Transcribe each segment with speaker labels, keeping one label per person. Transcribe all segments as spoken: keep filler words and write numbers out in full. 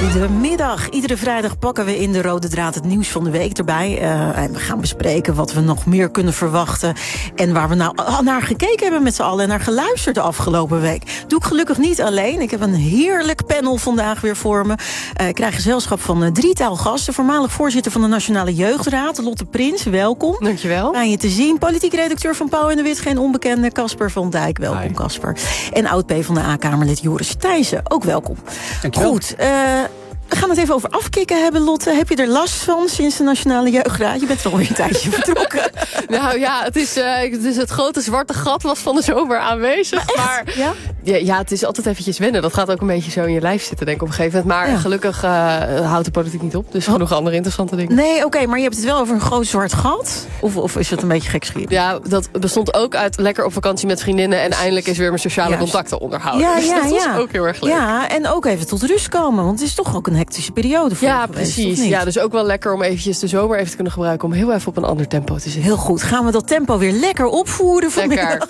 Speaker 1: Goedemiddag. Iedere vrijdag pakken we in de Rode Draad het nieuws van de week erbij. Uh, en we gaan bespreken wat we nog meer kunnen verwachten. En waar we nou naar gekeken hebben met z'n allen en naar geluisterd de afgelopen week. Doe ik gelukkig niet alleen. Ik heb een heerlijk panel vandaag weer voor me. Uh, ik krijg gezelschap van uh, drietal gasten. Voormalig voorzitter van de Nationale Jeugdraad, Lotte Prins, welkom.
Speaker 2: Dankjewel.
Speaker 1: Fijn je te zien. Politiek redacteur van Pauw en de Wit, geen onbekende, Casper van Dijk. Welkom, Casper. En oud-P van de A-Kamerlid Joris Thijssen, ook welkom.
Speaker 3: Dankjewel.
Speaker 1: Goed, uh, we gaan het even over afkicken hebben, Lotte. Heb je er last van sinds de Nationale Jeugdraad? Je bent er alweer een tijdje vertrokken.
Speaker 2: Nou ja, het is, uh, het is het grote zwarte gat was van de zomer aanwezig. Maar, maar
Speaker 1: ja?
Speaker 2: Ja, ja, het is altijd eventjes wennen. Dat gaat ook een beetje zo in je lijf zitten, denk ik, op een gegeven moment. Maar ja. gelukkig uh, houdt de politiek niet op. Dus oh. genoeg andere interessante dingen.
Speaker 1: Nee, oké, okay, maar je hebt het wel over een groot zwart gat? Of, of is het een beetje gekscherend?
Speaker 2: Ja, dat bestond ook uit lekker op vakantie met vriendinnen. En eindelijk is weer mijn sociale Juist. contacten onderhouden.
Speaker 1: Ja,
Speaker 2: dus
Speaker 1: ja,
Speaker 2: dat
Speaker 1: ja.
Speaker 2: was ook heel erg leuk.
Speaker 1: Ja, en ook even tot rust komen. Want het is toch ook een hectische periode voor
Speaker 2: Ja,
Speaker 1: je geweest,
Speaker 2: precies. Ja, dus ook wel lekker om eventjes de zomer even te kunnen gebruiken. Om heel even op een ander tempo te zitten.
Speaker 1: Heel goed. Gaan we dat tempo weer lekker opvoeren vanmiddag?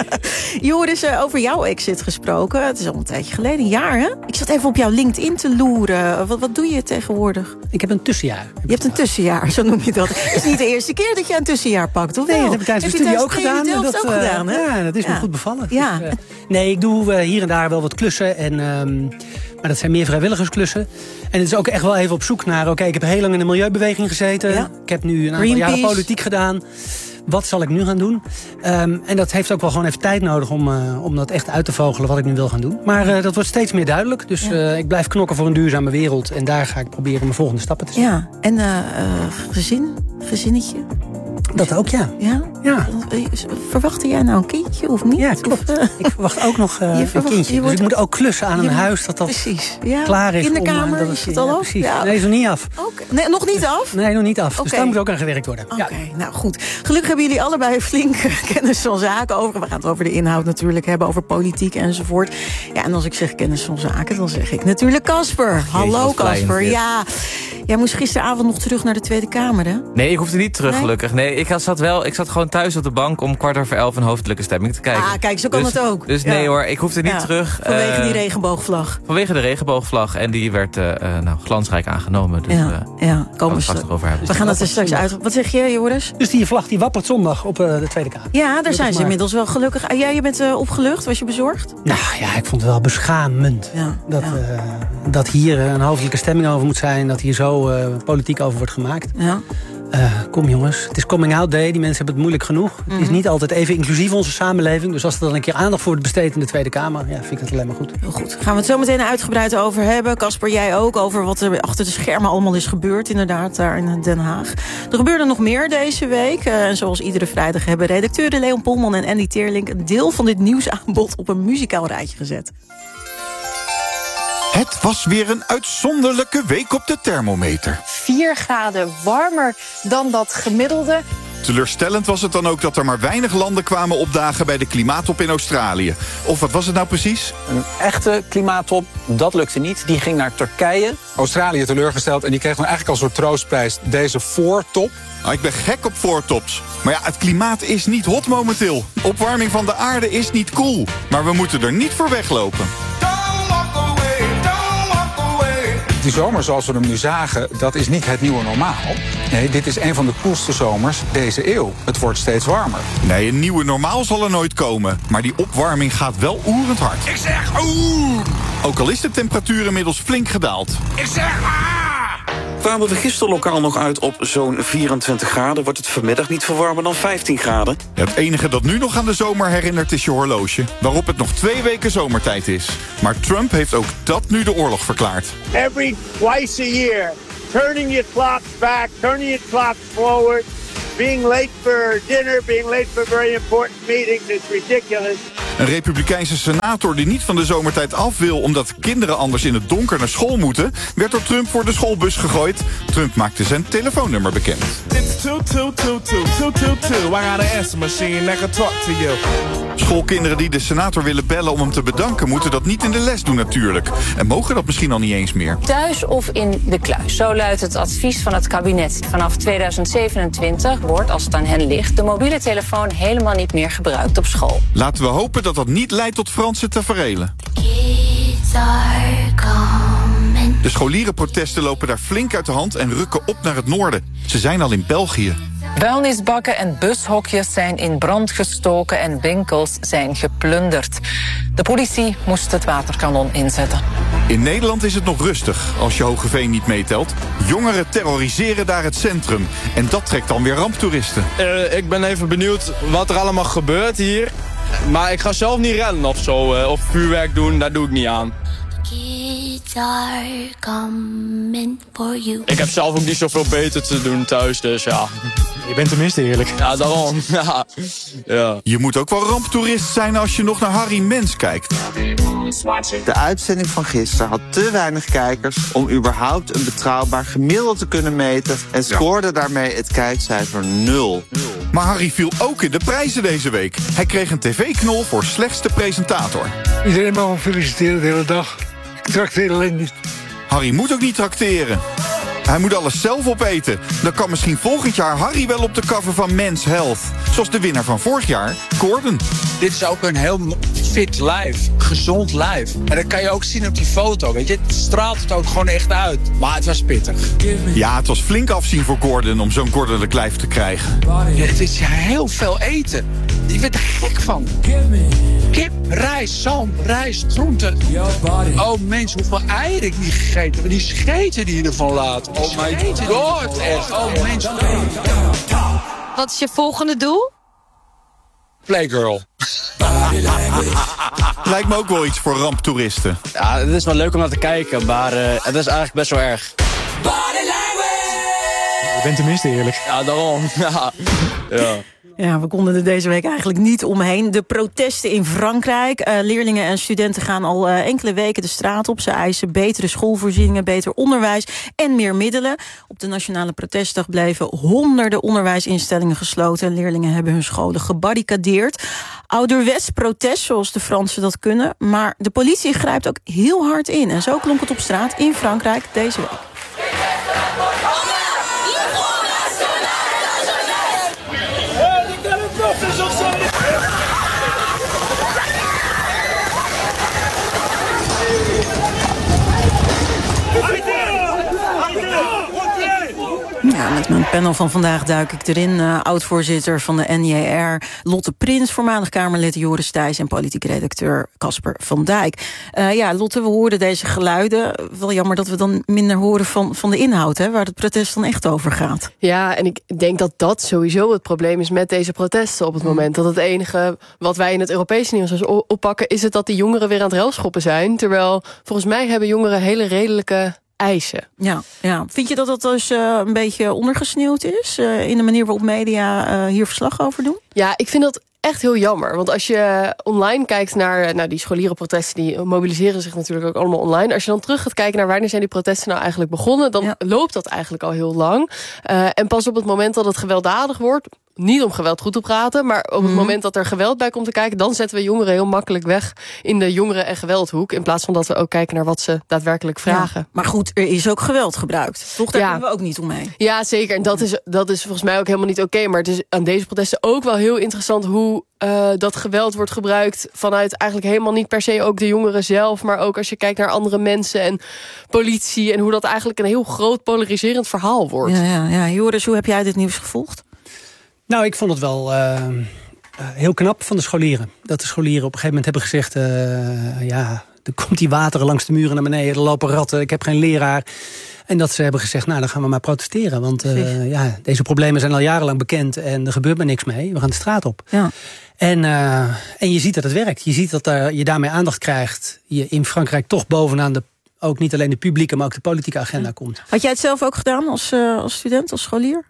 Speaker 1: Joris, uh, over jouw exit gesproken. Het is al een tijdje geleden, een jaar, hè? Ik zat even op jouw LinkedIn te loeren. Wat, wat doe je tegenwoordig?
Speaker 3: Ik heb een tussenjaar.
Speaker 1: Je hebt een tussenjaar, zo noem je dat. Het is niet de eerste keer dat je een tussenjaar pakt, of wel?
Speaker 3: Nee, dat heb ik tijdens de studie ook gedaan.
Speaker 1: Dat,
Speaker 3: dat,
Speaker 1: ook
Speaker 3: uh,
Speaker 1: gedaan, hè?
Speaker 3: Ja, dat is
Speaker 1: ja.
Speaker 3: me goed bevallen.
Speaker 1: Ja.
Speaker 3: Dus, uh, nee, ik doe uh, hier en daar wel wat klussen. En, um, maar dat zijn meer vrijwilligersklussen. En het is ook echt wel even op zoek naar... Oké, okay, ik heb heel lang in de milieubeweging gezeten. Ja. Ik heb nu een aantal jaren politiek gedaan. Wat zal ik nu gaan doen? Um, en dat heeft ook wel gewoon even tijd nodig om, uh, om dat echt uit te vogelen wat ik nu wil gaan doen. Maar uh, dat wordt steeds meer duidelijk. Dus ja. uh, ik blijf knokken voor een duurzame wereld. En daar ga ik proberen mijn volgende stappen te zetten.
Speaker 1: Ja, en uh, uh, gezin? Gezinnetje?
Speaker 3: Dat ook, ja.
Speaker 1: Ja?
Speaker 3: ja.
Speaker 1: Verwachtte jij nou een kindje of niet?
Speaker 3: Ja, klopt. Of, uh, ik verwacht ook nog uh,
Speaker 1: verwacht,
Speaker 3: een kindje. Dus ik moet ook klussen aan een
Speaker 1: moet,
Speaker 3: huis dat dat
Speaker 1: precies, ja.
Speaker 3: klaar is.
Speaker 1: In de
Speaker 3: om,
Speaker 1: kamer,
Speaker 3: dat
Speaker 1: is het, het al
Speaker 3: ja,
Speaker 1: af?
Speaker 3: Precies.
Speaker 1: Ja.
Speaker 3: Nee, is nog niet af.
Speaker 1: Okay. Nee, nog niet af?
Speaker 3: Nee, nog niet af.
Speaker 1: Okay.
Speaker 3: Dus daar moet ook aan gewerkt worden.
Speaker 1: Oké,
Speaker 3: okay,
Speaker 1: ja. nou goed. Gelukkig hebben jullie allebei flink kennis van zaken over. We gaan het over de inhoud natuurlijk hebben, over politiek enzovoort. Ja, en als ik zeg kennis van zaken, dan zeg ik natuurlijk Casper. Hallo Casper. Ja, jij moest gisteravond nog terug naar de Tweede Kamer, hè?
Speaker 4: Nee, ik hoefde niet terug,
Speaker 1: nee?
Speaker 4: gelukkig. Nee, ik zat wel. Ik zat gewoon thuis op de bank om kwart over elf een hoofdelijke stemming te kijken.
Speaker 1: Ah, kijk, zo kan
Speaker 4: dus,
Speaker 1: het ook.
Speaker 4: Dus
Speaker 1: ja.
Speaker 4: nee hoor, ik hoefde niet
Speaker 1: ja,
Speaker 4: terug.
Speaker 1: Vanwege
Speaker 4: uh,
Speaker 1: die regenboogvlag.
Speaker 4: Vanwege de regenboogvlag. En die werd uh, nou, glansrijk aangenomen. Dus,
Speaker 1: ja,
Speaker 4: uh,
Speaker 1: ja, komen we
Speaker 4: straks erover hebben.
Speaker 1: We gaan het er straks uit. Wat zeg je, Joris?
Speaker 3: Dus die vlag die wappert zondag op uh, de Tweede Kamer.
Speaker 1: Ja, daar dat zijn ze maar... inmiddels wel gelukkig. Ah, jij je bent uh, opgelucht, was je bezorgd?
Speaker 3: Nou ja, ik vond het wel beschamend. Ja, dat, ja. Uh, dat hier een hoofdelijke stemming over moet zijn. Dat hier zo uh, politiek over wordt gemaakt.
Speaker 1: Ja.
Speaker 3: Uh, kom jongens, het is coming out day. Die mensen hebben het moeilijk genoeg. Mm-hmm. Het is niet altijd even inclusief onze samenleving. Dus als er dan een keer aandacht voor wordt besteed in de Tweede Kamer... ja, vind ik dat alleen maar goed.
Speaker 1: Heel goed. Gaan we het zo meteen uitgebreid over hebben. Casper, jij ook. Over wat er achter de schermen allemaal is gebeurd. Inderdaad, daar in Den Haag. Er gebeurde nog meer deze week. Uh, en zoals iedere vrijdag hebben redacteuren Leon Polman en Andy Teerlink... een deel van dit nieuwsaanbod op een muzikaal rijtje gezet.
Speaker 5: Het was weer een uitzonderlijke week op de thermometer.
Speaker 6: vier graden warmer dan dat gemiddelde.
Speaker 5: Teleurstellend was het dan ook dat er maar weinig landen kwamen opdagen bij de klimaattop in Australië. Of wat was het nou precies?
Speaker 7: Een echte klimaattop, dat lukte niet. Die ging naar Turkije.
Speaker 8: Australië teleurgesteld en die kreeg dan eigenlijk als soort troostprijs deze voortop.
Speaker 5: Nou, ik ben gek op voortops. Maar ja, het klimaat is niet hot momenteel. Opwarming van de aarde is niet cool. Maar we moeten er niet voor weglopen.
Speaker 8: Die zomer zoals we hem nu zagen, dat is niet het nieuwe normaal. Nee, dit is een van de koelste zomers deze eeuw. Het wordt steeds warmer.
Speaker 5: Nee, een nieuwe normaal zal er nooit komen. Maar die opwarming gaat wel oerend hard.
Speaker 9: Ik zeg oeh!
Speaker 5: Ook al is de temperatuur inmiddels flink gedaald.
Speaker 9: Ik zeg ah!
Speaker 10: Kwamen we gisteren lokaal nog uit op zo'n vierentwintig graden... wordt het vanmiddag niet veel warmer dan vijftien graden.
Speaker 5: Ja, het enige dat nu nog aan de zomer herinnert is je horloge... waarop het nog twee weken zomertijd is. Maar Trump heeft ook dat nu de oorlog verklaard.
Speaker 11: Every twice a year, turning your clocks back, turning your clocks forward... being late for dinner, being late for very important meetings is ridiculous.
Speaker 5: Een republikeinse senator die niet van de zomertijd af wil... omdat kinderen anders in het donker naar school moeten... werd door Trump voor de schoolbus gegooid. Trump maakte zijn telefoonnummer bekend. Schoolkinderen die de senator willen bellen om hem te bedanken... moeten dat niet in de les doen natuurlijk. En mogen dat misschien al niet eens meer.
Speaker 12: Thuis of in de kluis. Zo luidt het advies van het kabinet. Vanaf tweeduizend zevenentwintig wordt, als het aan hen ligt... de mobiele telefoon helemaal niet meer gebruikt op school.
Speaker 5: Laten we hopen dat dat niet leidt tot Franse taferelen.
Speaker 13: Kids are coming
Speaker 5: De scholierenprotesten lopen daar flink uit de hand en rukken op naar het noorden. Ze zijn al in België.
Speaker 12: Vuilnisbakken en bushokjes zijn in brand gestoken en winkels zijn geplunderd. De politie moest het waterkanon inzetten.
Speaker 5: In Nederland is het nog rustig, als je Hogeveen niet meetelt. Jongeren terroriseren daar het centrum. En dat trekt dan weer ramptoeristen.
Speaker 13: Uh, ik ben even benieuwd wat er allemaal gebeurt hier. Maar ik ga zelf niet rennen of zo, uh, of vuurwerk doen, daar doe ik niet aan. Kids are coming for you. Ik heb zelf ook niet zoveel beter te doen thuis, dus ja.
Speaker 14: Je bent tenminste eerlijk.
Speaker 13: Ja, daarom. Ja. Ja.
Speaker 5: Je moet ook wel ramptoerist zijn als je nog naar Harry Mens kijkt.
Speaker 15: De uitzending van gisteren had te weinig kijkers om überhaupt een betrouwbaar gemiddelde te kunnen meten en scoorde ja. daarmee het kijkcijfer nul.
Speaker 5: Maar Harry viel ook in de prijzen deze week. Hij kreeg een tv-knol voor slechtste presentator.
Speaker 16: Iedereen mag me feliciteren de hele dag. Ik trakteer alleen niet.
Speaker 5: Harry moet ook niet trakteren. Hij moet alles zelf opeten. Dan kan misschien volgend jaar Harry wel op de cover van Men's Health. Zoals de winnaar van vorig jaar, Gordon.
Speaker 17: Dit is ook een heel fit lijf. Gezond lijf. En dat kan je ook zien op die foto. Weet je, het straalt het ook gewoon echt uit. Maar het was pittig.
Speaker 5: Ja, het was flink afzien voor Gordon om zo'n gordelijk lijf te krijgen.
Speaker 17: Ja, het is heel veel eten. Je bent er gek van. Kip, rijst, zalm, rijst, groenten. Oh mens, hoeveel eieren ik niet gegeten heb. Die scheten die je ervan laat. Oh my god, echt. Oh mens.
Speaker 18: Wat is je volgende doel?
Speaker 17: Playgirl.
Speaker 5: Lijkt me ook wel iets voor ramptoeristen.
Speaker 13: Ja, het is wel leuk om naar te kijken, maar uh, het is eigenlijk best wel erg.
Speaker 14: Je bent tenminste eerlijk.
Speaker 13: Ja, daarom. Ja. Ja.
Speaker 1: Ja, we konden er deze week eigenlijk niet omheen. De protesten in Frankrijk. Uh, leerlingen en studenten gaan al uh, enkele weken de straat op. Ze eisen betere schoolvoorzieningen, beter onderwijs en meer middelen. Op de Nationale Protestdag bleven honderden onderwijsinstellingen gesloten. En leerlingen hebben hun scholen gebarricadeerd. Ouderwets protest, zoals de Fransen dat kunnen. Maar de politie grijpt ook heel hard in. En zo klonk het op straat in Frankrijk deze week. Ja, met mijn panel van vandaag duik ik erin. Uh, oud-voorzitter van de N J R, Lotte Prins, voormalig Kamerlid Joris Thijs en politiek redacteur Casper van Dijk. Uh, ja, Lotte, we hoorden deze geluiden. Wel jammer dat we dan minder horen van, van de inhoud, hè, waar het protest dan echt over gaat.
Speaker 2: Ja, en ik denk dat dat sowieso het probleem is met deze protesten op het moment. Dat het enige wat wij in het Europese nieuws oppakken is het dat die jongeren weer aan het relschoppen zijn. Terwijl volgens mij hebben jongeren hele redelijke eisen.
Speaker 1: Ja, ja. Vind je dat dat dus uh, een beetje ondergesneeuwd is uh, in de manier waarop media uh, hier verslag over doen?
Speaker 2: Ja, ik vind dat echt heel jammer. Want als je online kijkt naar nou, die scholierenprotesten, die mobiliseren zich natuurlijk ook allemaal online. Als je dan terug gaat kijken naar wanneer zijn die protesten nou eigenlijk begonnen, dan ja. loopt dat eigenlijk al heel lang. Uh, en pas op het moment dat het gewelddadig wordt, niet om geweld goed te praten, maar op het mm. moment dat er geweld bij komt te kijken, dan zetten we jongeren heel makkelijk weg in de jongeren- en geweldhoek, in plaats van dat we ook kijken naar wat ze daadwerkelijk vragen.
Speaker 1: Ja, maar goed, er is ook geweld gebruikt. Toch, daar
Speaker 2: ja.
Speaker 1: kunnen we ook niet omheen.
Speaker 2: Ja, zeker. En dat is, dat is volgens mij ook helemaal niet oké. Okay, maar het is aan deze protesten ook wel heel interessant hoe uh, dat geweld wordt gebruikt vanuit eigenlijk helemaal niet per se ook de jongeren zelf, maar ook als je kijkt naar andere mensen en politie en hoe dat eigenlijk een heel groot polariserend verhaal wordt.
Speaker 1: Ja, ja, ja. Joris, hoe heb jij dit nieuws gevolgd?
Speaker 3: Nou, ik vond het wel uh, uh, heel knap van de scholieren. Dat de scholieren op een gegeven moment hebben gezegd, Uh, ja, er komt die water langs de muren naar beneden, er lopen ratten, ik heb geen leraar. En dat ze hebben gezegd, nou, dan gaan we maar protesteren. Want uh, ja, deze problemen zijn al jarenlang bekend en er gebeurt maar niks mee. We gaan de straat op.
Speaker 1: Ja.
Speaker 3: En, uh, en je ziet dat het werkt. Je ziet dat uh, je daarmee aandacht krijgt. Je in Frankrijk toch bovenaan de, ook niet alleen de publieke, maar ook de politieke agenda ja. komt.
Speaker 1: Had jij het zelf ook gedaan als, uh, als student, als scholier?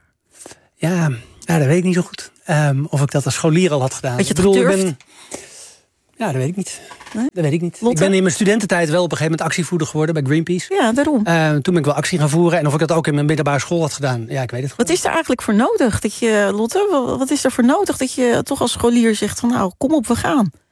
Speaker 3: Ja, ja, dat weet ik niet zo goed. Um, of ik dat als scholier al had gedaan.
Speaker 1: Had je het
Speaker 3: ik bedoel,
Speaker 1: gedurfd?
Speaker 3: Ik ben, ja, dat weet ik niet.
Speaker 1: Nee?
Speaker 3: Dat weet ik niet.
Speaker 1: Lotte?
Speaker 3: Ik ben in mijn studententijd wel op een gegeven moment actievoerder geworden bij Greenpeace.
Speaker 1: Ja, daarom.
Speaker 3: Uh, toen ben ik wel actie gaan voeren. En of ik dat ook in mijn middelbare school had gedaan, ja, ik weet het.
Speaker 1: Wat is er eigenlijk voor nodig? Dat je, Lotte, wat is er voor nodig dat je toch als scholier zegt van nou, kom op, we gaan?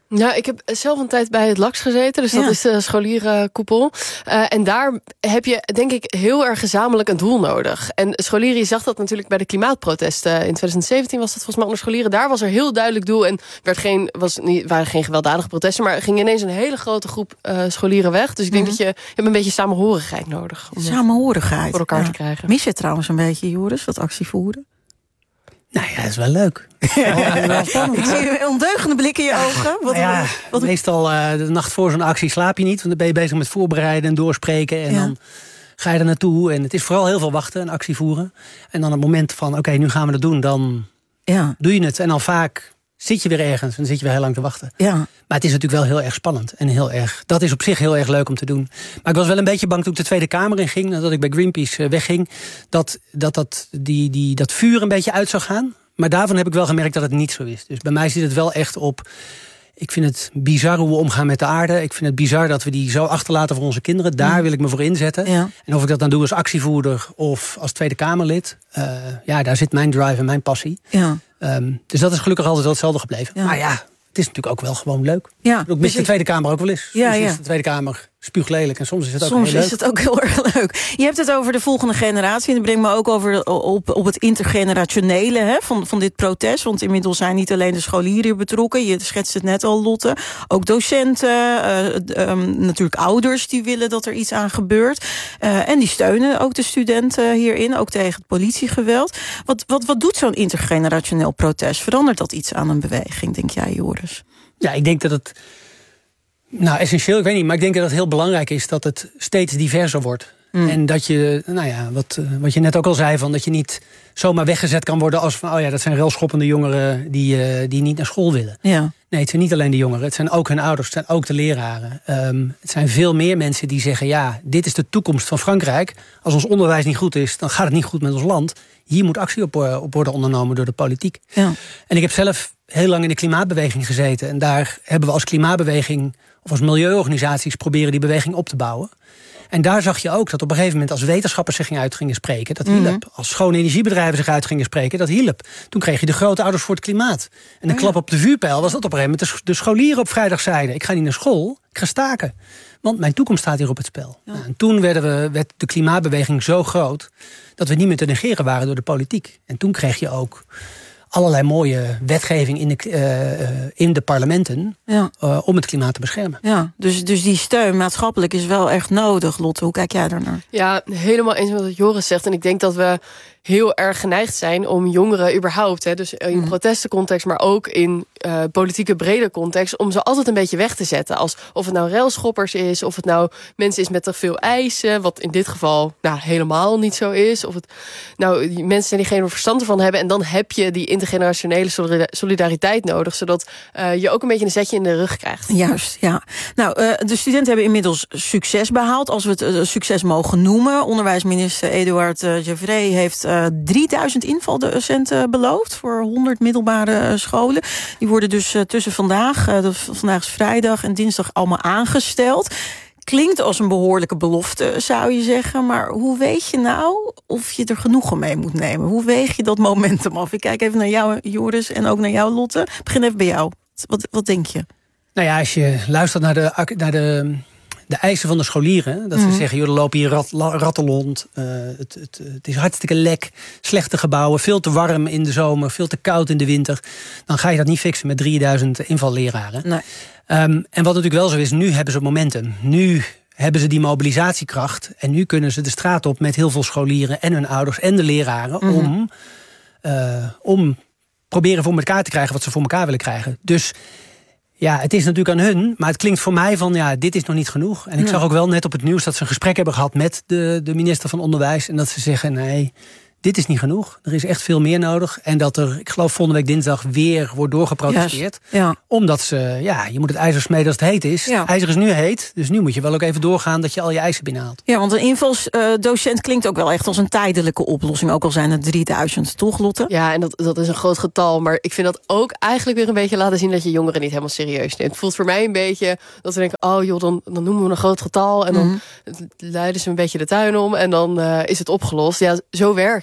Speaker 2: Ja, ik heb zelf een tijd bij het L A X gezeten. Dus dat
Speaker 1: Ja.
Speaker 2: is de scholierenkoepel. Uh, en daar heb je, denk ik, heel erg gezamenlijk een doel nodig. En scholieren, je zag dat natuurlijk bij de klimaatprotesten. In twintig zeventien was dat volgens mij onder scholieren. Daar was er heel duidelijk doel. En werd geen, was niet, waren geen gewelddadige protesten. Maar er ging ineens een hele grote groep uh, scholieren weg. Dus ik denk mm-hmm. dat je, je hebt een beetje samenhorigheid nodig. Om
Speaker 1: samenhorigheid.
Speaker 2: Voor elkaar
Speaker 1: ja.
Speaker 2: te krijgen.
Speaker 1: Mis je trouwens een beetje, Joris, dat actievoeren?
Speaker 3: Nou ja, dat is wel leuk.
Speaker 1: Ja, ja, ik zie ondeugende blik in je ogen. Wat,
Speaker 3: ja,
Speaker 1: wat,
Speaker 3: meestal uh, de nacht voor zo'n actie slaap je niet. Want dan ben je bezig met voorbereiden en doorspreken. En ja. dan ga je er naartoe. En het is vooral heel veel wachten en actie voeren. En dan het moment van, oké, okay, nu gaan we dat doen. Dan ja. doe je het. En dan vaak zit je weer ergens en dan zit je weer heel lang te wachten.
Speaker 1: Ja.
Speaker 3: Maar het is natuurlijk wel heel erg spannend. En heel erg, dat is op zich heel erg leuk om te doen. Maar ik was wel een beetje bang toen ik de Tweede Kamer in ging. Dat ik bij Greenpeace wegging. Dat dat, dat, die, die, dat vuur een beetje uit zou gaan. Maar daarvan heb ik wel gemerkt dat het niet zo is. Dus bij mij zit het wel echt op... Ik vind het bizar hoe we omgaan met de aarde. Ik vind het bizar dat we die zo achterlaten voor onze kinderen. Daar ja. wil ik me voor inzetten. Ja. En of ik dat dan doe als actievoerder of als Tweede Kamerlid... Uh, ja, daar zit mijn drive en mijn passie.
Speaker 1: Ja.
Speaker 3: Um, dus dat is gelukkig altijd wel hetzelfde gebleven. Ja. Maar ja, het is natuurlijk ook wel gewoon leuk.
Speaker 1: Ja.
Speaker 3: Ik mis de Tweede Kamer ook wel eens.
Speaker 1: Ja,
Speaker 3: soms
Speaker 1: ja.
Speaker 3: is de Tweede Kamer spuuglelijk en soms is het ook
Speaker 1: soms
Speaker 3: heel leuk.
Speaker 1: is het ook heel erg leuk. Je hebt het over de volgende generatie. En dat brengt me ook over op, op het intergenerationele hè, van, van dit protest. Want inmiddels zijn niet alleen de scholieren hier betrokken. Je schetst het net al, Lotte. Ook docenten, uh, um, natuurlijk ouders die willen dat er iets aan gebeurt. Uh, en die steunen ook de studenten hierin, ook tegen het politiegeweld. Wat, wat, wat doet zo'n intergenerationeel protest? Verandert dat iets aan een beweging, denk jij, Joris?
Speaker 3: Ja, ik denk dat het... Nou, essentieel, ik weet niet, maar ik denk dat het heel belangrijk is dat het steeds diverser wordt. Mm. En dat je, nou ja, wat, wat je net ook al zei, van dat je niet zomaar weggezet kan worden als van, oh ja, dat zijn railschoppende jongeren die, uh, die niet naar school willen.
Speaker 1: Ja.
Speaker 3: Nee, het zijn niet alleen de jongeren, het zijn ook hun ouders, het zijn ook de leraren. Um, het zijn veel meer mensen die zeggen, ja, dit is de toekomst van Frankrijk. Als ons onderwijs niet goed is, dan gaat het niet goed met ons land. Hier moet actie op, op worden ondernomen door de politiek.
Speaker 1: Ja.
Speaker 3: En ik heb zelf heel lang in de klimaatbeweging gezeten. En daar hebben we als klimaatbeweging of als milieuorganisaties proberen die beweging op te bouwen. En daar zag je ook dat op een gegeven moment als wetenschappers zich uit gingen spreken, dat hielp. Mm-hmm. Als schone energiebedrijven zich uit gingen spreken, dat hielp. Toen kreeg je de grootouders voor het klimaat. En de oh, klap op de vuurpijl was dat op een gegeven moment de scholieren op vrijdag zeiden, ik ga niet naar school, ik ga staken. Want mijn toekomst staat hier op het spel. Ja. Nou, en toen werden we, werd de klimaatbeweging zo groot dat we niet meer te negeren waren door de politiek. En toen kreeg je ook allerlei mooie wetgeving in de, uh, in de parlementen ja. uh, om het klimaat te beschermen.
Speaker 1: Ja, dus, dus die steun maatschappelijk is wel echt nodig, Lotte. Hoe kijk jij daarnaar?
Speaker 2: Ja, helemaal eens met wat Joris zegt. En ik denk dat we heel erg geneigd zijn om jongeren überhaupt, hè, dus in mm. protestencontext, maar ook in uh, politieke brede context, om ze altijd een beetje weg te zetten. Als, of het nou railschoppers is, of het nou mensen is met te veel eisen, wat in dit geval nou, helemaal niet zo is. Of het nou die mensen zijn die geen verstand ervan hebben. En dan heb je die intergenerationele solidariteit nodig, zodat uh, je ook een beetje een zetje in de rug krijgt.
Speaker 1: Juist, ja. Nou, uh, de studenten hebben inmiddels succes behaald, als we het uh, succes mogen noemen. Onderwijsminister Eduard uh, Gevrey heeft Uh, drieduizend invaldocenten beloofd voor honderd middelbare uh, scholen. Die worden dus uh, tussen vandaag, uh, de, vandaag is vrijdag en dinsdag allemaal aangesteld. Klinkt als een behoorlijke belofte, zou je zeggen. Maar hoe weet je nou of je er genoegen mee moet nemen? Hoe weeg je dat momentum af? Ik kijk even naar jou, Joris, en ook naar jou, Lotte. Ik begin even bij jou. Wat, wat denk je?
Speaker 3: Nou ja, als je luistert naar de... Naar de De eisen van de scholieren, dat ze mm. zeggen, joh, er lopen hier rat, ratten rond, uh, het, het, het is hartstikke lek, slechte gebouwen, veel te warm in de zomer, veel te koud in de winter. Dan ga je dat niet fixen met drieduizend invalleraren. Nee. Um, en wat natuurlijk wel zo is, nu hebben ze momentum. Nu hebben ze die mobilisatiekracht en nu kunnen ze de straat op met heel veel scholieren en hun ouders en de leraren mm. om, uh, om proberen voor elkaar te krijgen wat ze voor elkaar willen krijgen. Dus ja, het is natuurlijk aan hun, maar het klinkt voor mij van, ja, dit is nog niet genoeg. En ik ja. zag ook wel net op het nieuws dat ze een gesprek hebben gehad met de, de minister van Onderwijs. En dat ze zeggen, nee, dit is niet genoeg. Er is echt veel meer nodig. En dat er, ik geloof volgende week dinsdag weer wordt doorgeprotesteerd.
Speaker 1: Yes. Ja. Omdat
Speaker 3: ze, ja, je moet het ijzer smeden als het heet is. Ja. IJzer is nu heet, dus nu moet je wel ook even doorgaan dat je al je eisen binnenhaalt.
Speaker 1: Ja, want een invalsdocent klinkt ook wel echt als een tijdelijke oplossing. Ook al zijn het drieduizend, toch, Lotte?
Speaker 2: Ja, en dat, dat is een groot getal. Maar ik vind dat ook eigenlijk weer een beetje laten zien dat je jongeren niet helemaal serieus neemt. Het voelt voor mij een beetje dat we denken, oh joh, dan, dan noemen we een groot getal. En dan mm-hmm. leiden ze een beetje de tuin om. En dan uh, is het opgelost. Ja, zo werkt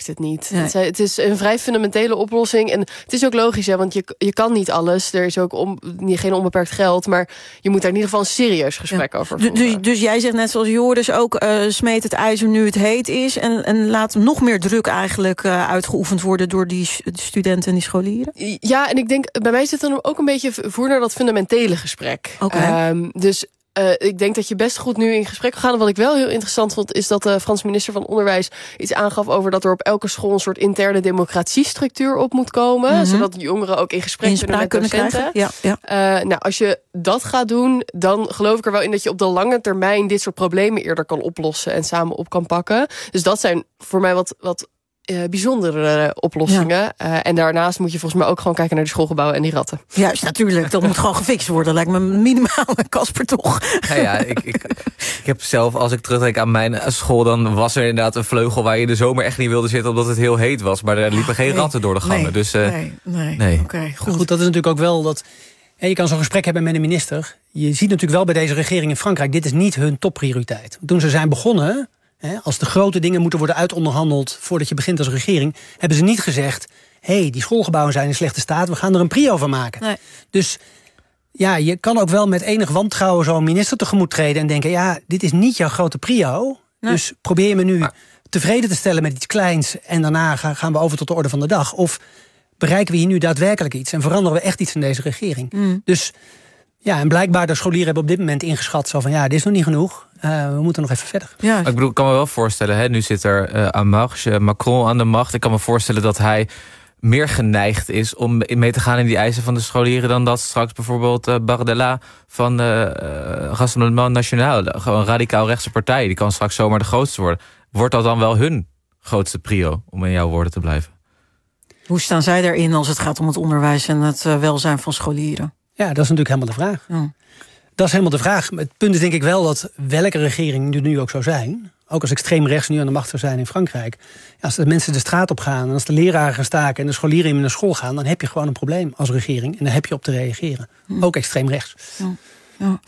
Speaker 2: werkt het niet.
Speaker 1: Nee.
Speaker 2: Het, het is een vrij fundamentele oplossing. En het is ook logisch, hè, want je, je kan niet alles. Er is ook om, geen onbeperkt geld. Maar je moet daar in ieder geval een serieus gesprek ja. over voeren.
Speaker 1: Dus, dus jij zegt net zoals Joris ook... Uh, smeet het ijzer nu het heet is... en, en laat nog meer druk eigenlijk uh, uitgeoefend worden... door die studenten en die scholieren?
Speaker 2: Ja, en ik denk, bij mij zit dan ook een beetje voer naar dat fundamentele gesprek.
Speaker 1: Okay.
Speaker 2: Um, dus... Uh, ik denk dat je best goed nu in gesprek kan gaan. En wat ik wel heel interessant vond, is dat de Franse minister van Onderwijs iets aangaf over dat er op elke school een soort interne democratiestructuur op moet komen. Mm-hmm. Zodat jongeren ook in gesprek in kunnen met docenten.
Speaker 1: Ja, ja.
Speaker 2: Uh, nou, als je dat gaat doen, dan geloof ik er wel in dat je op de lange termijn dit soort problemen eerder kan oplossen en samen op kan pakken. Dus dat zijn voor mij wat, wat Uh, bijzondere uh, oplossingen. Ja. Uh, en daarnaast moet je volgens mij ook gewoon kijken naar de schoolgebouwen en die ratten.
Speaker 1: Juist, natuurlijk. Dat moet gewoon gefixt worden. Lijkt me minimaal, Casper, toch?
Speaker 4: Ja, ja ik, ik, ik heb zelf, als ik terugdenk aan mijn school... dan was er inderdaad een vleugel waar je in de zomer echt niet wilde zitten... omdat het heel heet was. Maar er liepen geen nee. ratten door de gangen.
Speaker 1: Nee,
Speaker 4: dus, uh,
Speaker 1: nee, nee.
Speaker 4: nee.
Speaker 1: Okay, goed.
Speaker 3: goed, dat is natuurlijk ook wel dat... En je kan zo'n gesprek hebben met een minister. Je ziet natuurlijk wel bij deze regering in Frankrijk... dit is niet hun topprioriteit. Toen ze zijn begonnen... als de grote dingen moeten worden uitonderhandeld... voordat je begint als regering... hebben ze niet gezegd... hé, hey, die schoolgebouwen zijn in slechte staat... we gaan er een prio van maken.
Speaker 1: Nee.
Speaker 3: Dus ja, je kan ook wel met enig wantrouwen... zo'n minister tegemoet treden en denken... ja, dit is niet jouw grote prio. Nee. Dus probeer je me nu maar... tevreden te stellen met iets kleins... en daarna gaan we over tot de orde van de dag. Of bereiken we hier nu daadwerkelijk iets... en veranderen we echt iets in deze regering. Mm. Dus... Ja, en blijkbaar de scholieren hebben op dit moment ingeschat... zo van, ja, dit is nog niet genoeg, uh, we moeten nog even verder.
Speaker 1: Ja.
Speaker 4: Ik bedoel, ik kan me wel voorstellen, hè, nu zit er uh, aan marge, Macron aan de macht... ik kan me voorstellen dat hij meer geneigd is... om mee te gaan in die eisen van de scholieren... dan dat straks bijvoorbeeld uh, Bardella van uh, Rassemblement National... gewoon een radicaal rechtse partij, die kan straks zomaar de grootste worden. Wordt dat dan wel hun grootste prio, om in jouw woorden te blijven?
Speaker 1: Hoe staan zij daarin als het gaat om het onderwijs... en het uh, welzijn van scholieren?
Speaker 3: Ja, dat is natuurlijk helemaal de vraag.
Speaker 1: Ja.
Speaker 3: Dat is helemaal de vraag. Het punt is denk ik wel dat welke regering er nu ook zou zijn... ook als extreem rechts nu aan de macht zou zijn in Frankrijk... als de mensen de straat op gaan en als de leraren gaan staken... en de scholieren in de school gaan... dan heb je gewoon een probleem als regering. En daar heb je op te reageren. Hm. Ook extreem rechts.
Speaker 1: Ja. Ja.